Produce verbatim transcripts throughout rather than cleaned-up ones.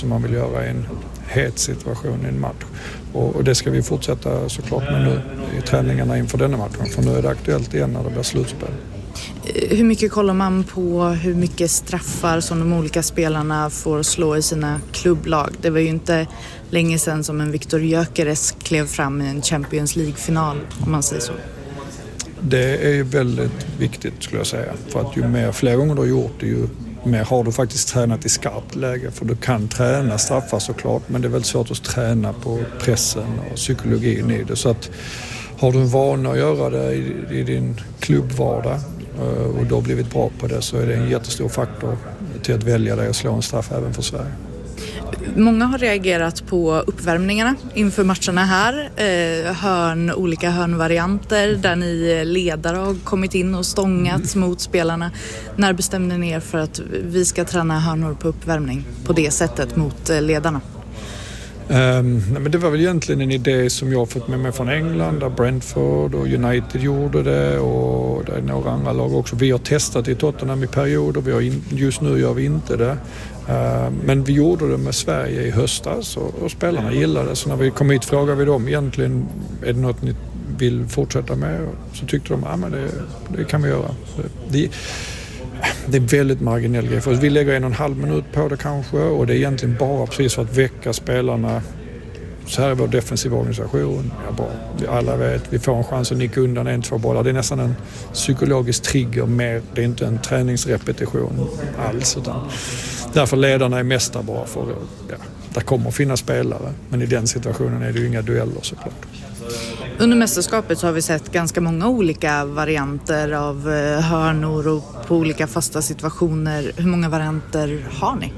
som man vill göra i en het situation i en match. Och, och det ska vi fortsätta såklart med nu i träningarna inför denna matchen, för nu är det aktuellt igen när det blir slutspel. Hur mycket kollar man på hur mycket straffar som de olika spelarna får slå i sina klubblag? Det var ju inte länge sedan som en Viktor Gyökeres klev fram i en Champions League-final, om man säger så. Det är ju väldigt viktigt, skulle jag säga. För att ju mer, fler gånger du har gjort det, ju mer har du faktiskt tränat i skarpt läge. För du kan träna straffar såklart, men det är väldigt svårt att träna på pressen och psykologin i det. Så att har du en vana att göra det i, i din klubbvardag och du har blivit bra på det, så är det en jättestor faktor till att välja dig och slå en straff även för Sverige. Många har reagerat på uppvärmningarna inför matcherna här. Eh, hörn, olika hörnvarianter där ni ledare har kommit in och stångats mot spelarna. När bestämde ni er för att vi ska träna hörnor på uppvärmning på det sättet mot eh, ledarna? Um, nej, men det var väl egentligen en idé som jag fått med mig från England, där Brentford och United gjorde det, och det är några andra lag också. Vi har testat i Tottenham i perioder, vi har in, just nu gör vi inte det. Uh, men vi gjorde det med Sverige i höstas och, och spelarna gillade det. Så när vi kom hit frågade vi dem egentligen, är det något ni vill fortsätta med? Och så tyckte de, ja men det, det kan vi göra. Det, Det är väldigt marginell grej. För vi lägger en och en halv minut på det kanske, och det är egentligen bara precis för att väcka spelarna. Så här är vår defensiva organisation. Ja, bra. Vi alla vet, vi får en chans att nicka undan en, två bollar. Det är nästan en psykologisk trigger mer. Det är inte en träningsrepetition alls. Utan därför ledarna är mästare bara för, ja, där kommer att finnas spelare. Men i den situationen är det ju inga dueller såklart. Under mästerskapet så har vi sett ganska många olika varianter av hörnor och på olika fasta situationer. Hur många varianter har ni?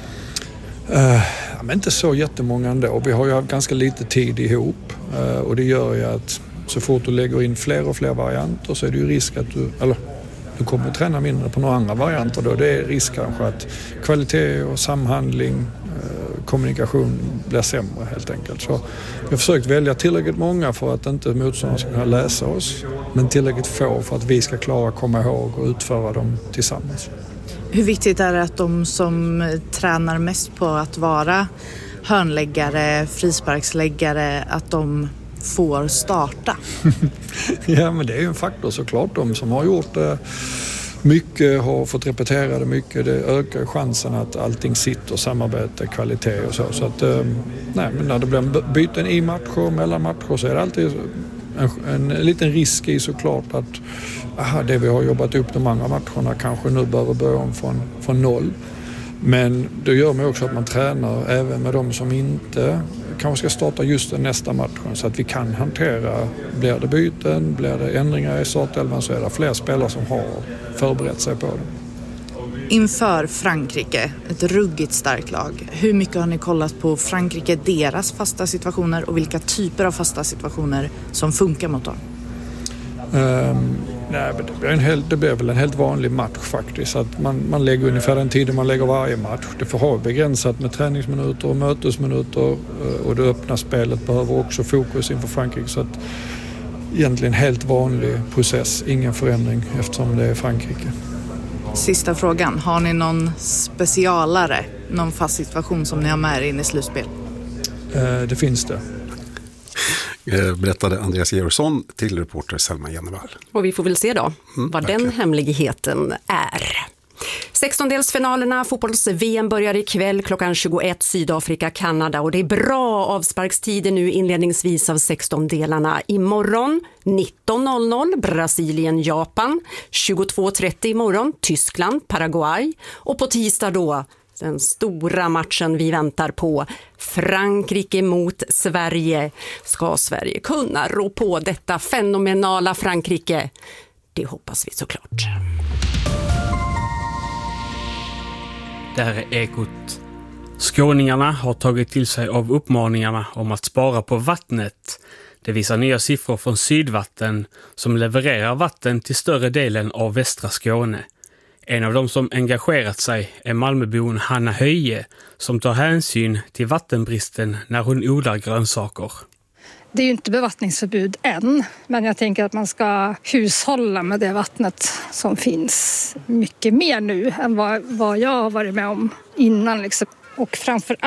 Uh, ja, men inte så jättemånga ändå. Vi har ju haft ganska lite tid ihop. Uh, och det gör ju att så fort du lägger in fler och fler varianter så är det ju risk att du... Eller, du kommer att träna mindre på några andra varianter då. Det är risk kanske att kvalitet och samhandling, eh, kommunikation blir sämre helt enkelt. Så vi har försökt välja tillräckligt många för att inte motståndarna ska kunna läsa oss, men tillräckligt få för att vi ska klara att komma ihåg och utföra dem tillsammans. Hur viktigt är det att de som tränar mest på att vara hörnläggare, frisparksläggare, att de får starta? Ja, men det är ju en faktor såklart. De som har gjort det mycket, har fått repetera det mycket, det ökar chansen att allting sitter, samarbete, kvalitet och så. Så att, nej, men när det blir byten i matcher, mellan matcher, så är det alltid en, en, en liten risk i såklart att aha, det vi har jobbat upp de andra matcherna kanske nu behöver börja om från, från noll. Men det gör mig också att man tränar även med de som inte kanske ska starta just den nästa matchen, så att vi kan hantera, blir det byten, blir det ändringar i startelvan, så är det fler spelare som har förberett sig på det. Inför Frankrike, ett ruggigt starkt lag, hur mycket har ni kollat på Frankrike, deras fasta situationer och vilka typer av fasta situationer som funkar mot dem? Um, nej, men det, blir en helt, det blir väl en helt vanlig match faktiskt. Att man, man lägger ungefär den tiden man lägger varje match. Det får ha begränsat med träningsminuter och mötesminuter, och det öppna spelet behöver också fokus inför Frankrike. Så att egentligen helt vanlig process, ingen förändring eftersom det är Frankrike. Sista frågan, har ni någon specialare, någon fast situation som ni har med er in i slutspel? Uh, det finns det. Berättade Andreas Georgsson till reporter Selma Jennevall. Och vi får väl se då mm, vad verkligen. den hemligheten är. sextondelsfinalerna, fotbolls-V M börjar ikväll klockan tjugoett, Sydafrika, Kanada, och det är bra avsparkstider nu inledningsvis av sextondelarna. Imorgon nitton noll noll Brasilien, Japan, tjugotvå trettio imorgon Tyskland, Paraguay, och på tisdag då den stora matchen vi väntar på, Frankrike mot Sverige. Ska Sverige kunna rå på detta fenomenala Frankrike? Det hoppas vi såklart. Det här är Ekot. Skåningarna har tagit till sig av uppmaningarna om att spara på vattnet. Det visar nya siffror från Sydvatten som levererar vatten till större delen av västra Skåne. En av dem som engagerat sig är Malmöbon Hanna Höje, som tar hänsyn till vattenbristen när hon odlar grönsaker. Det är ju inte bevattningsförbud än, men jag tänker att man ska hushålla med det vattnet som finns mycket mer nu än vad, vad jag har varit med om innan. Liksom. Och framför